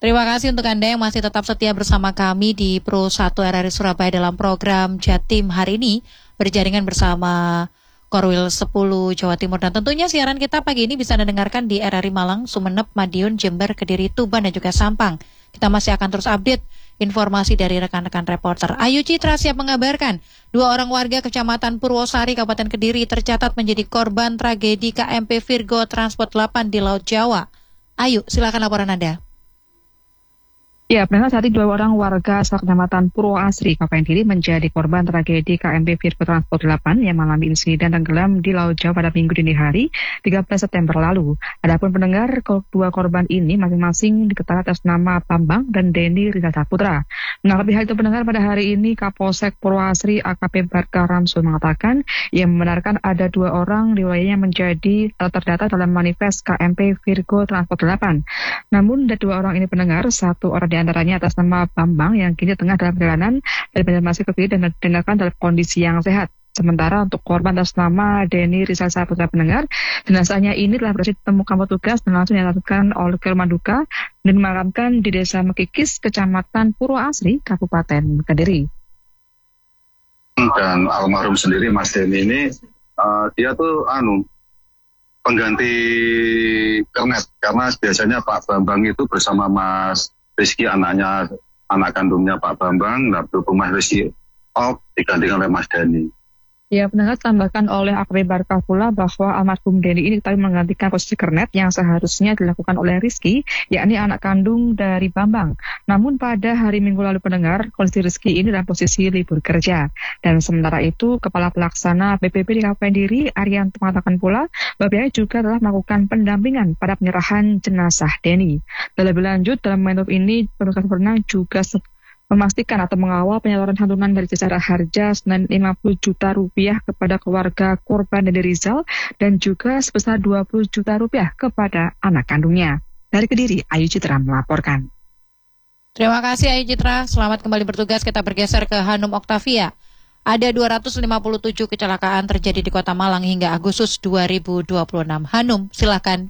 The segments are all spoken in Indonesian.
Terima kasih untuk Anda yang masih tetap setia bersama kami di Pro 1 RRI Surabaya dalam program Jatim hari ini, berjaringan bersama Korwil 10 Jawa Timur. Dan tentunya siaran kita pagi ini bisa Anda dengarkan di RRI Malang, Sumeneb, Madiun, Jember, Kediri, Tuban, dan juga Sampang. Kita masih akan terus update informasi dari rekan-rekan reporter. Ayu Citra siap mengabarkan, 2 orang warga Kecamatan Purwosari, Kabupaten Kediri tercatat menjadi korban tragedi KMP Virgo Transport 8 di Laut Jawa. Ayu, silakan laporan Anda. Ya, pendengar, saat ini 2 orang warga asal Kecamatan Purwoasri, Kabupaten Kediri menjadi korban tragedi KMP Virgo Transport 8 yang mengalami insiden tenggelam di Laut Jawa pada Minggu dini hari 13 September lalu. Adapun pendengar, 2 korban ini masing-masing diketahui atas nama Bambang dan Denny Rizal Saputra. Menanggapi hal itu, pendengar, pada hari ini Kapolsek Purwoasri AKP Barka Ramsul mengatakan ia membenarkan ada 2 orang di wilayahnya menjadi terdata dalam manifest KMP Virgo Transport 8. Namun dari 2 orang ini, pendengar, 1 orang di antaranya atas nama Bambang yang kini tengah dalam perjalanan dari Banjarmasin ke Kediri dan dinyatakan dalam kondisi yang sehat. Sementara untuk korban atas nama Denny Rizal Saputra, pendengar, jenazahnya ini telah berhasil ditemukan petugas dan langsung dilakukan oleh ke rumah duka dan dimakamkan di Desa Mekikis, Kecamatan Purwoasri, Kabupaten Kediri. Dan almarhum sendiri, Mas Denny ini, dia tuh pengganti kernet, karena biasanya Pak Bambang itu bersama Mas Rizky, anak kandungnya Pak Bambang, lalu Mas Rizky digantikan oleh Mas Denny. Ya, pendengar, tambahkan oleh AKP Barka pula bahwa almarhum Denny ini diketahui menggantikan posisi kernet yang seharusnya dilakukan oleh Rizky, yakni anak kandung dari Bambang. Namun pada hari Minggu lalu, pendengar, kondisi Rizky ini dalam posisi libur kerja. Dan sementara itu, Kepala Pelaksana BPP di Kabupaten Kediri, Arianto, mengatakan pula bahwa pihaknya juga telah melakukan pendampingan pada penyerahan jenazah Denny. Lebih lanjut, dalam momentum ini, petugas berenang juga memastikan atau mengawal penyaluran santunan dari Jasara Harja senilai 50 juta rupiah kepada keluarga korban Denny Rizal dan juga sebesar 20 juta rupiah kepada anak kandungnya. Dari Kediri, Ayu Citra melaporkan. Terima kasih Ayu Citra, selamat kembali bertugas. Kita bergeser ke Hanum Oktavia. Ada 257 kecelakaan terjadi di Kota Malang hingga Agustus 2026. Hanum, silakan.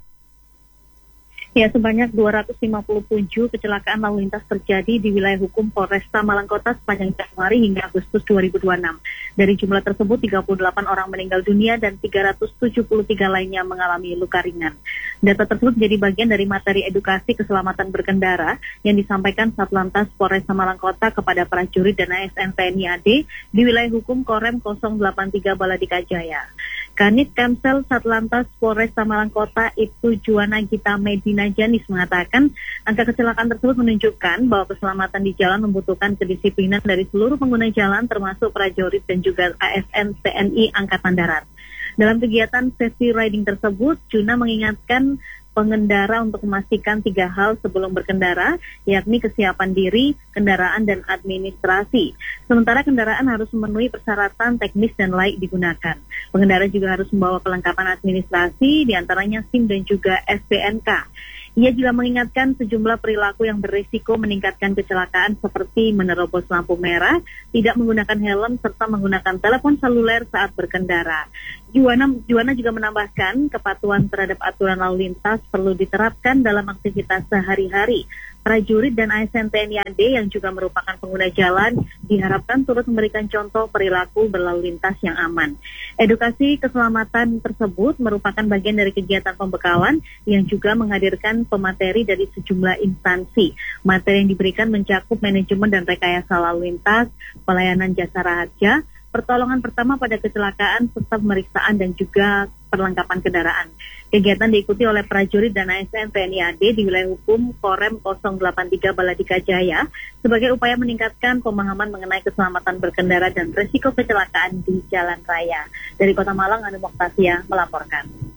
Ya, sebanyak 257 kecelakaan lalu lintas terjadi di wilayah hukum Polresta Malang Kota sepanjang Januari hingga Agustus 2026. Dari jumlah tersebut, 38 orang meninggal dunia dan 373 lainnya mengalami luka ringan. Data tersebut menjadi bagian dari materi edukasi keselamatan berkendara yang disampaikan Satlantas Polresta Malang Kota kepada prajurit dan ASN TNI AD di wilayah hukum Korem 083 Baladika Jaya. Kanit Kamsel Satlantas Polresta Malang Kota Ibtu Juwana Gita Medina Janis mengatakan angka kecelakaan tersebut menunjukkan bahwa keselamatan di jalan membutuhkan kedisiplinan dari seluruh pengguna jalan termasuk prajurit dan juga ASN TNI Angkatan Darat. Dalam kegiatan safety riding tersebut, Juna mengingatkan pengendara untuk memastikan 3 hal sebelum berkendara, yakni kesiapan diri, kendaraan, dan administrasi. Sementara kendaraan harus memenuhi persyaratan teknis dan layak digunakan. Pengendara juga harus membawa kelengkapan administrasi, diantaranya SIM dan juga SPNK. Ia juga mengingatkan sejumlah perilaku yang berisiko meningkatkan kecelakaan seperti menerobos lampu merah, tidak menggunakan helm, serta menggunakan telepon seluler saat berkendara. Juwana juga menambahkan kepatuhan terhadap aturan lalu lintas perlu diterapkan dalam aktivitas sehari-hari. Prajurit dan ASN TNI AD yang juga merupakan pengguna jalan diharapkan turut memberikan contoh perilaku berlalu lintas yang aman. Edukasi keselamatan tersebut merupakan bagian dari kegiatan pembekalan yang juga menghadirkan pemateri dari sejumlah instansi. Materi yang diberikan mencakup manajemen dan rekayasa lalu lintas, pelayanan jasara harja, pertolongan pertama pada kecelakaan, serta pemeriksaan dan juga perlengkapan kendaraan. Kegiatan diikuti oleh prajurit dan ASN TNI AD di wilayah hukum Korem 083 Baladika Jaya sebagai upaya meningkatkan pemahaman mengenai keselamatan berkendara dan risiko kecelakaan di jalan raya. Dari Kota Malang, Hanum Oktavia melaporkan.